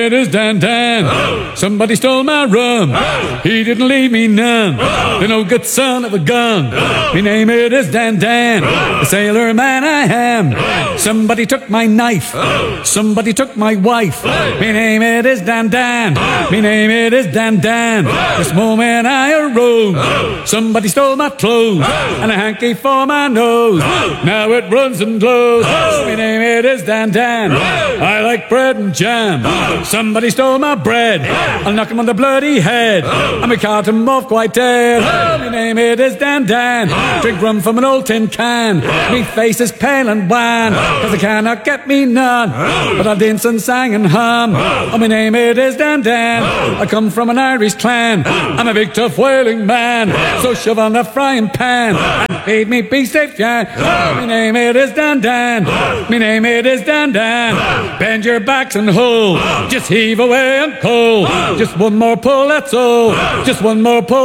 It is Dan Dan. Somebody stole my rum. He didn't leave me none. The no good son of a gun. Me name it is Dan Dan. The sailor man I am. Somebody took my knife. Somebody took my wife. Me name it is Dan Dan. Me name it is Dan Dan. This moment I arose. Somebody stole my clothes and a hanky for my nose. Now it runs and glows. Me name it is Dan Dan. I like bread and jam. Somebody stole my bread. I'll knock him on the bloody head. I'm a cart him off quite dead. My name it is Dan Dan. Drink rum from an old tin can. Me face is pale and wan, cause they cannot get me none. But I'll dance and sang and hum. Oh, my name it is Dan Dan. I come from an Irish clan. I'm a big tough whaling man. So shove on the frying pan and feed me beefsteak yan. My name it is Dan Dan. My name it is Dan Dan. Bend your backs and hold. Just heave away and pull. Just one more pull, that's all. Just one more pull.